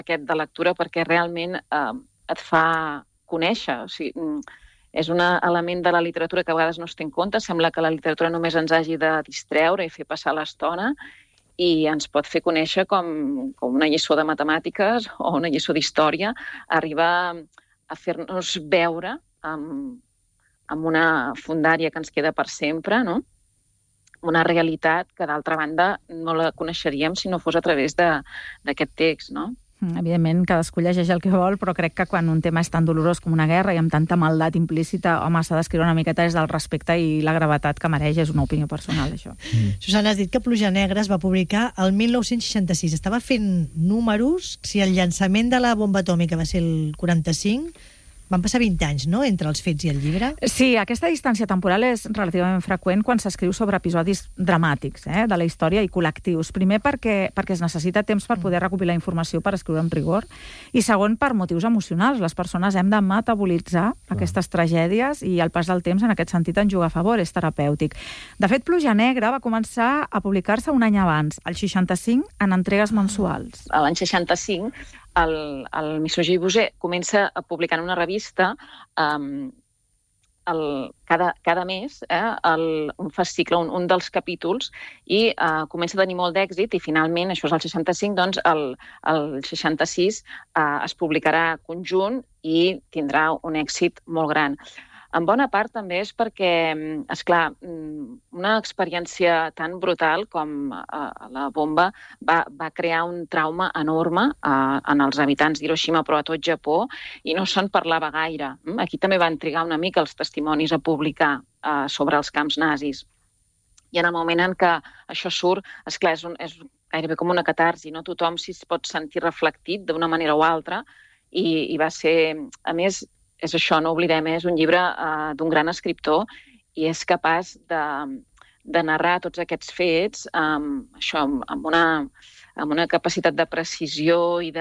aquest de lectura perquè realment et fa conèixer. O sigui, és un element de la literatura que a vegades no es té en compte. Sembla que la literatura només ens hagi de distreure i fer passar l'estona i ens pot fer conèixer com una lliçó de matemàtiques o una lliçó d'història, arribar a fer-nos veure amb una fundària que ens queda per sempre, no? Una realitat que, d'altra banda, no la coneixeríem si no fos a través d'aquest text, no? Evidentment, cadascú llegeix el que vol, però crec que quan un tema és tan dolorós com una guerra i amb tanta maldat implícita, home, s'ha d'escriure una miqueta des del respecte i la gravetat que mereix. És una opinió personal, això. Susana, has dit que Pluja Negra es va publicar el 1966. Estava fent números, si el llançament de la bomba atòmica va ser el 45... Van passar 20 anys, no?, entre els fets i el llibre? Sí, aquesta distància temporal és relativament freqüent quan s'escriu sobre episodis dramàtics de la història i col·lectius. Primer perquè es necessita temps per poder recopilar informació per escriure amb rigor i segon per motius emocionals. Les persones hem de metabolitzar aquestes tragèdies i el pas del temps en aquest sentit en juga a favor, és terapèutic. De fet, Pluja Negra va començar a publicar-se un any abans, el 65, en entregues mensuals. A l'any 65 el Misogí Boser comença a publicar en una revista cada mes un fascicle, un dels capítols, i comença a tenir molt d'èxit i finalment, això és el 65, doncs el 66 es publicarà conjunt i tindrà un èxit molt gran. En bona part també és perquè, esclar, una experiència tan brutal com la bomba va crear un trauma enorme en els habitants d'Hiroshima, però a tot Japó, i no se'n parlava gaire. Aquí també van trigar una mica els testimonis a publicar sobre els camps nazis. I en el moment en què això surt, esclar, és gairebé com una catarsi, no? Tothom s'hi pot sentir reflectit d'una manera o altra, i va ser, a més, és això, no oblidem, és un llibre d'un gran escriptor i és capaç de narrar tots aquests fets amb una capacitat de precisió i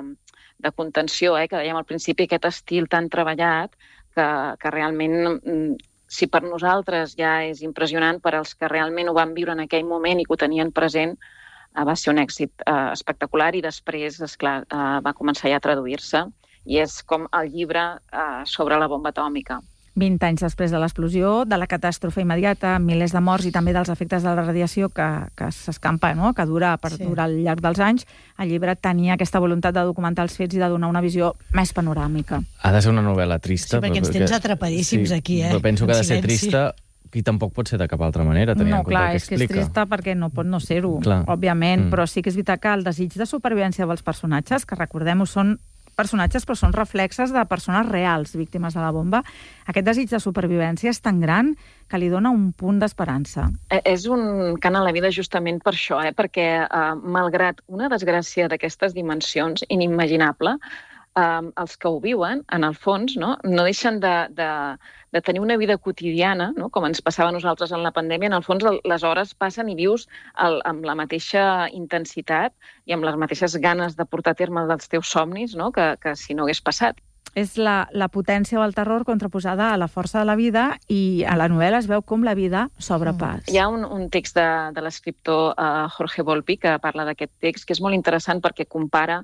de contenció, que dèiem al principi, aquest estil tan treballat que realment, si per nosaltres ja és impressionant, per als que realment ho van viure en aquell moment i que ho tenien present, va ser un èxit espectacular i després, esclar, va començar ja a traduir-se. I és com el llibre sobre la bomba atòmica. 20 anys després de l'explosió, de la catàstrofe immediata, milers de morts i també dels efectes de la radiació que s'escampa, no?, que dura al llarg dels anys, el llibre tenia aquesta voluntat de documentar els fets i de donar una visió més panoràmica. Ha de ser una novel·la trista. Sí, perquè ens tens atrapadíssims aquí, Però penso que ha de ser trista i tampoc pot ser de cap altra manera, tenint en compte el que explica. No, clar, és que és trista perquè no pot no ser-ho, òbviament, però sí que és veritat que el desig de supervivència dels personatges, que recordem-ho, són personatges, però són reflexes de persones reals víctimes de la bomba. Aquest desig de supervivència és tan gran que li dona un punt d'esperança. És un cant a la vida justament per això, perquè malgrat una desgràcia d'aquestes dimensions inimaginable, els que ho viuen, en el fons, no deixen de tenir una vida quotidiana, no? Com ens passava a nosaltres en la pandèmia. En el fons, les hores passen i vius amb la mateixa intensitat i amb les mateixes ganes de portar a terme dels teus somnis, no? Que si no hagués passat. És la potència del terror contraposada a la força de la vida i a la novel·la es veu com la vida s'obre pas. Hi ha un text de l'escriptor Jorge Volpi que parla d'aquest text que és molt interessant perquè compara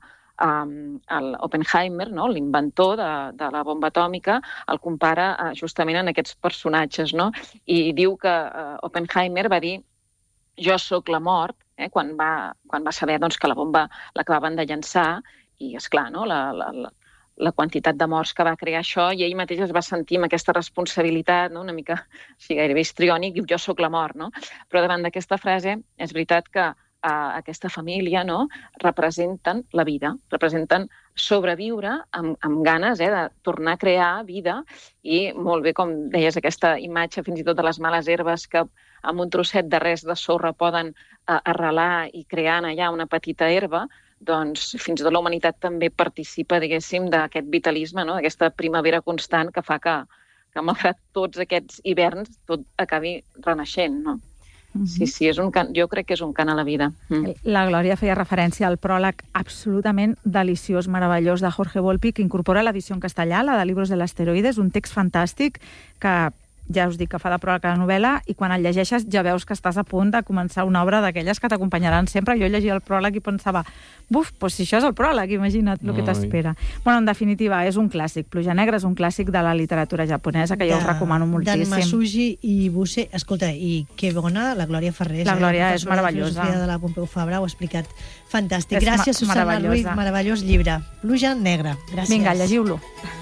Oppenheimer, no? L'inventor de la bomba atòmica, el compara justament en aquests personatges, no? I diu que Oppenheimer va dir jo sóc la mort, quan va saber doncs, que la bomba l'acabaven de llançar i, esclar, no? La quantitat de morts que va crear això, i ell mateix es va sentir amb aquesta responsabilitat, no? Una mica gairebé histriònic, diu jo sóc la mort, no? Però davant d'aquesta frase és veritat que aquesta família, no, representen la vida, representen sobreviure amb ganes de tornar a crear vida i molt bé, com deies, aquesta imatge fins i tot de les males herbes que amb un trosset de res de sorra poden arrelar i crear allà una petita herba, doncs fins i tot la humanitat també participa, diguéssim, d'aquest vitalisme, no? D'aquesta primavera constant que fa que malgrat tots aquests hiverns tot acabi renaixent, no? Sí, és un cant, jo crec que és un cant a la vida. La Glòria feia referència al pròleg absolutament deliciós, meravellós de Jorge Volpi, que incorpora l'edició en castellà, la de Libros del Asteroides, un text fantàstic que ja us dic que fa de pròleg a la novel·la, i quan el llegeixes ja veus que estàs a punt de començar una obra d'aquelles que t'acompanyaran sempre. Jo llegia el pròleg i pensava, buf, doncs si això és el pròleg, imagina't el que t'espera. Bueno, en definitiva, és un clàssic. Pluja Negra és un clàssic de la literatura japonesa, que jo us recomano moltíssim. Dan Masuji i Buse. Escolta, i que bona la Glòria Ferrer. La Glòria és meravellosa. La de la Pompeu Fabra ho ha explicat fantàstic. Gràcies, Susana Ruiz. Meravellós llibre. Pluja Negra. Gràcies. Vinga, llegiu-lo.